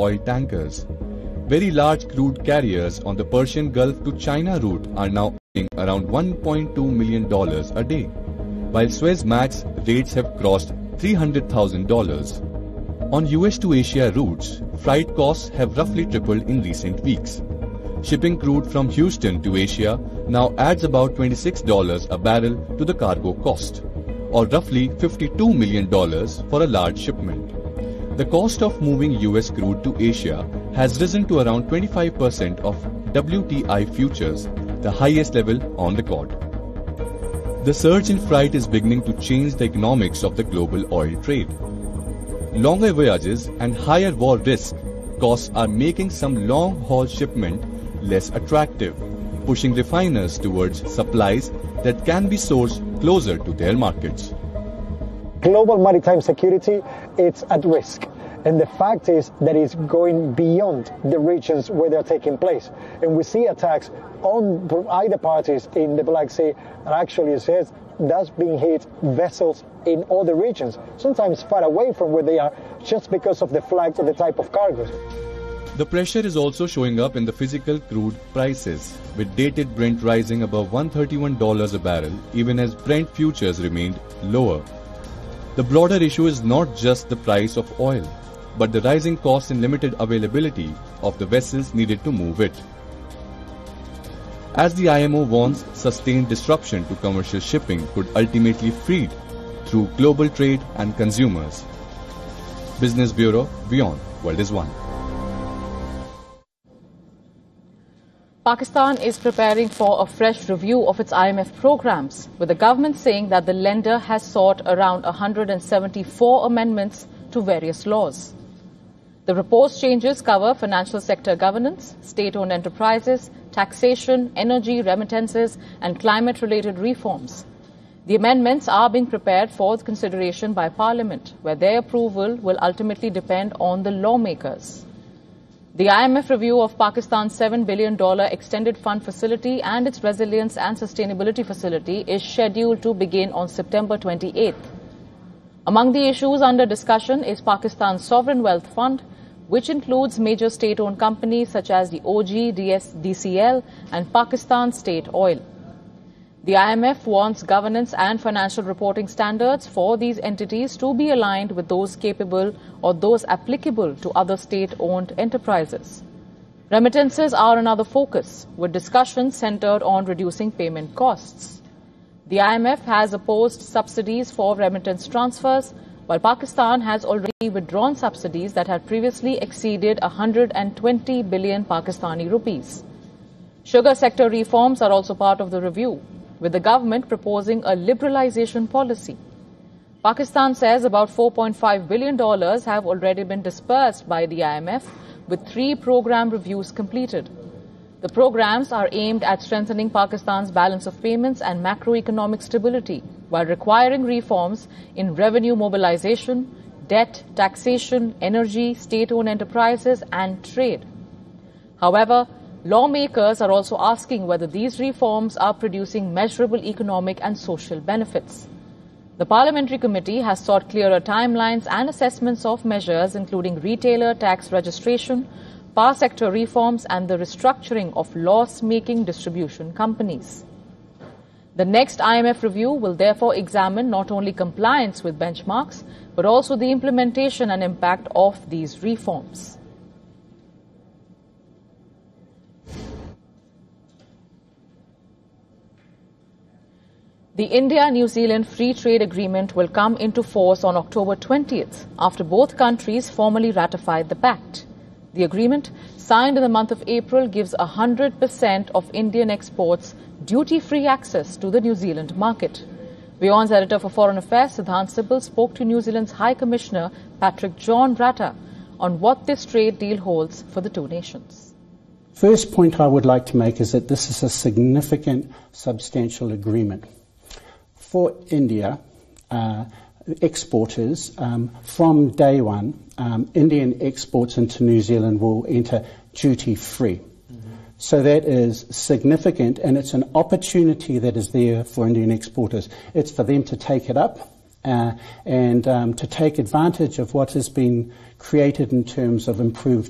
oil tankers. Very large crude carriers on the Persian Gulf to China route are now earning around $1.2 million a day, while Suezmax rates have crossed $300,000. On US to Asia routes, freight costs have roughly tripled in recent weeks. Shipping crude from Houston to Asia now adds about $26 a barrel to the cargo cost, or roughly $52 million for a large shipment. The cost of moving US crude to Asia has risen to around 25% of WTI futures, the highest level on record. The surge in freight is beginning to change the economics of the global oil trade. Longer voyages and higher war risk costs are making some long-haul shipment less attractive, pushing refiners towards supplies that can be sourced closer to their markets. Global maritime security, it's at risk. And the fact is that it's going beyond the regions where they're taking place. And we see attacks on either parties in the Black Sea, and actually it says that's being hit vessels in other regions, sometimes far away from where they are, just because of the flags or the type of cargoes. The pressure is also showing up in the physical crude prices, with dated Brent rising above $131 a barrel, even as Brent futures remained lower. The broader issue is not just the price of oil, but the rising cost and limited availability of the vessels needed to move it. As the IMO warns, sustained disruption to commercial shipping could ultimately feed through global trade and consumers. Business Bureau, Beyond World is One. Pakistan is preparing for a fresh review of its IMF programs, with the government saying that the lender has sought around 174 amendments to various laws. The proposed changes cover financial sector governance, state-owned enterprises, taxation, energy, remittances, and climate-related reforms. The amendments are being prepared for consideration by Parliament, where their approval will ultimately depend on the lawmakers. The IMF review of Pakistan's $7 billion extended fund facility and its resilience and sustainability facility is scheduled to begin on September 28th. Among the issues under discussion is Pakistan's Sovereign Wealth Fund, which includes major state-owned companies such as the OG, DCL and Pakistan State Oil. The IMF wants governance and financial reporting standards for these entities to be aligned with those capable or those applicable to other state-owned enterprises. Remittances are another focus, with discussions centered on reducing payment costs. The IMF has opposed subsidies for remittance transfers, while Pakistan has already withdrawn subsidies that had previously exceeded 120 billion Pakistani rupees. Sugar sector reforms are also part of the review, with the government proposing a liberalization policy. Pakistan says about $4.5 billion have already been disbursed by the IMF, with 3 program reviews completed. The programs are aimed at strengthening Pakistan's balance of payments and macroeconomic stability, while requiring reforms in revenue mobilization, debt, taxation, energy, state-owned enterprises, and trade. However, lawmakers are also asking whether these reforms are producing measurable economic and social benefits. The Parliamentary Committee has sought clearer timelines and assessments of measures including retailer tax registration, power sector reforms and the restructuring of loss-making distribution companies. The next IMF review will therefore examine not only compliance with benchmarks, but also the implementation and impact of these reforms. The India-New Zealand Free Trade Agreement will come into force on October 20th, after both countries formally ratified the pact. The agreement, signed in the month of April, gives 100% of Indian exports duty-free access to the New Zealand market. Beyond's editor for Foreign Affairs, Siddhant Sibal, spoke to New Zealand's High Commissioner, Patrick John Ratta, on what this trade deal holds for the two nations. First point I would like to make is that this is a significant, substantial agreement. For India, exporters, from day one, Indian exports into New Zealand will enter duty-free. Mm-hmm. So that is significant, and it's an opportunity that is there for Indian exporters. It's for them to take it up and to take advantage of what has been created in terms of improved